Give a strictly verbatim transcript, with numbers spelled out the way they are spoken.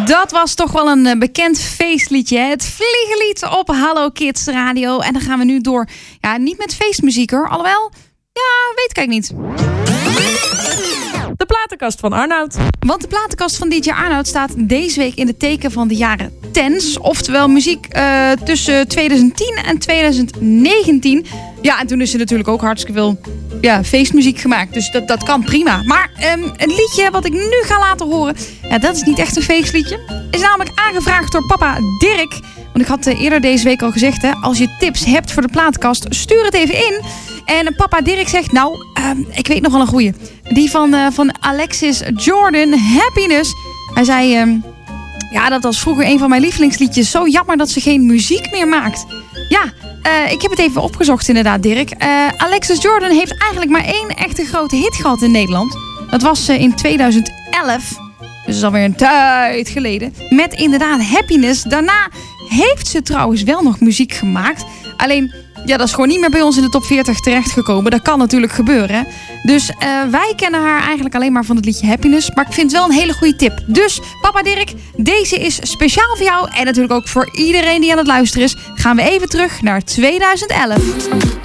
Dat was toch wel een bekend feestliedje. Hè? Het Vliegenlied op Hallo Kids Radio. En dan gaan we nu door. Ja, niet met feestmuziek hoor. Alhoewel, ja, weet ik eigenlijk niet. De platenkast van Arnoud. Want de platenkast van D J Arnoud staat deze week in het teken van de jaren tens. Oftewel muziek uh, tussen twintig tien en twintig negentien. Ja, en toen is er natuurlijk ook hartstikke veel ja, feestmuziek gemaakt. Dus dat, dat kan prima. Maar um, een liedje wat ik nu ga laten horen, ja, dat is niet echt een feestliedje. Is namelijk aangevraagd door papa Dirk. Want ik had uh, eerder deze week al gezegd, hè, als je tips hebt voor de platenkast, stuur het even in. En papa Dirk zegt, nou, uh, ik weet nog wel een goeie. Die van, uh, van Alexis Jordan, Happiness. Hij zei, uh, ja, dat was vroeger een van mijn lievelingsliedjes. Zo jammer dat ze geen muziek meer maakt. Ja, uh, ik heb het even opgezocht inderdaad, Dirk. Uh, Alexis Jordan heeft eigenlijk maar één echte grote hit gehad in Nederland. Dat was uh, in twintig elf. Dus dat is alweer een tijd geleden. Met inderdaad Happiness. Daarna heeft ze trouwens wel nog muziek gemaakt. Alleen, ja, dat is gewoon niet meer bij ons in de top veertig terechtgekomen. Dat kan natuurlijk gebeuren. Hè? Dus uh, wij kennen haar eigenlijk alleen maar van het liedje Happiness. Maar ik vind het wel een hele goede tip. Dus, papa Dirk, deze is speciaal voor jou. En natuurlijk ook voor iedereen die aan het luisteren is. Gaan we even terug naar twintig elf.